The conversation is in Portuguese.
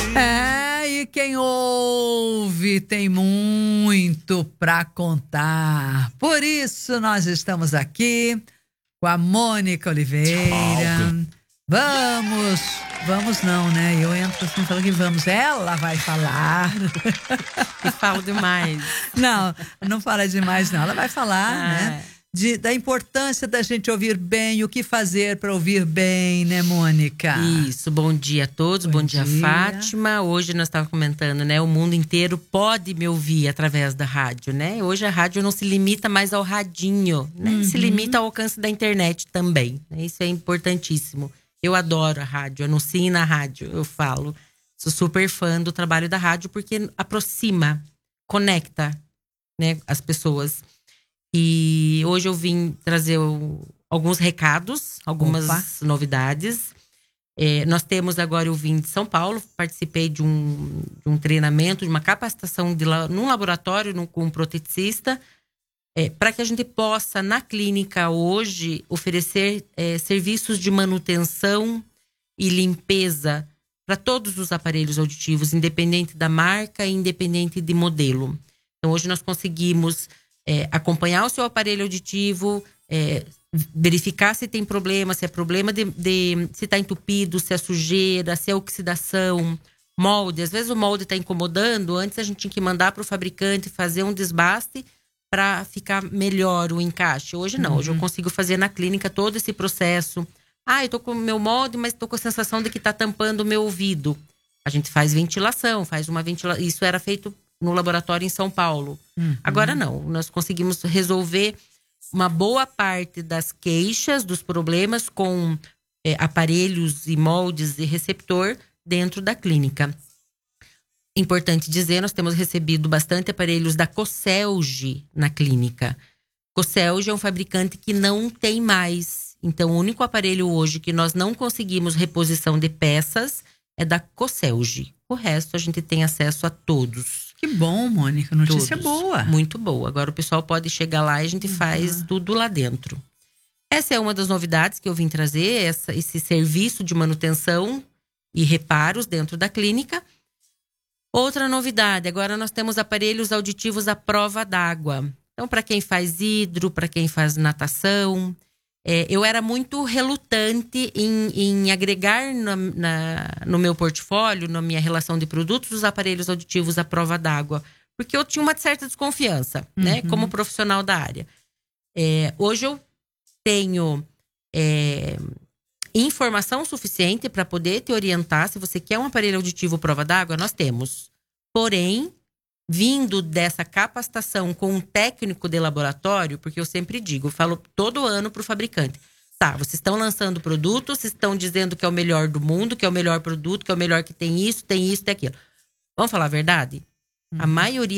E quem ouve tem muito pra contar. Por isso nós estamos aqui com a Mônica Oliveira. Vamos não, né? Eu entro assim falando que vamos. Ela vai falar. E falo demais. Não fala demais não. Ela vai falar, né? Da importância da gente ouvir bem, o que fazer para ouvir bem, né, Mônica? Isso, bom dia a todos, bom dia, Fátima. Hoje nós estávamos comentando, né, o mundo inteiro pode me ouvir através da rádio, né? Hoje a rádio não se limita mais ao radinho, né? Se limita ao alcance da internet também, né? Isso é importantíssimo. Eu adoro a rádio, anuncio na rádio, eu falo. Sou super fã do trabalho da rádio porque aproxima, conecta, né, as pessoas. E hoje eu vim trazer alguns recados, algumas novidades. Nós temos agora, eu vim de São Paulo, participei de um treinamento, de uma capacitação num laboratório com um proteticista, para que a gente possa, na clínica hoje, oferecer serviços de manutenção e limpeza para todos os aparelhos auditivos, independente da marca e independente de modelo. Então, hoje nós conseguimos acompanhar o seu aparelho auditivo, verificar se tem problema, se é problema se está entupido, se é sujeira, se é oxidação, molde. Às vezes o molde está incomodando, antes a gente tinha que mandar para o fabricante fazer um desbaste para ficar melhor o encaixe. Hoje não, hoje eu consigo fazer na clínica todo esse processo. Eu tô com o meu molde, mas tô com a sensação de que tá tampando o meu ouvido. A gente faz ventilação, faz uma ventilação. Isso era feito no laboratório em São Paulo. Agora não, nós conseguimos resolver uma boa parte das queixas, dos problemas com aparelhos e moldes e receptor dentro da clínica. Importante dizer, nós temos recebido bastante aparelhos da Coscelge na clínica. Coscelge é um fabricante que não tem mais. Então, o único aparelho hoje que nós não conseguimos reposição de peças é da Coscelge. O resto a gente tem acesso a todos. Que bom, Mônica. Notícia boa. Muito boa. Agora o pessoal pode chegar lá e a gente faz tudo lá dentro. Essa é uma das novidades que eu vim trazer, esse serviço de manutenção e reparos dentro da clínica. Outra novidade, agora nós temos aparelhos auditivos à prova d'água. Então, para quem faz hidro, para quem faz natação, eu era muito relutante em agregar no meu portfólio, na minha relação de produtos, os aparelhos auditivos à prova d'água. Porque eu tinha uma certa desconfiança, né? Como profissional da área. Hoje eu tenho informação suficiente para poder te orientar. Se você quer um aparelho auditivo prova d'água, nós temos. Porém, vindo dessa capacitação com um técnico de laboratório, porque eu sempre digo, eu falo todo ano para o fabricante. Tá, vocês estão lançando produtos, vocês estão dizendo que é o melhor do mundo, que é o melhor produto, que é o melhor que tem isso, tem aquilo. Vamos falar a verdade? A maioria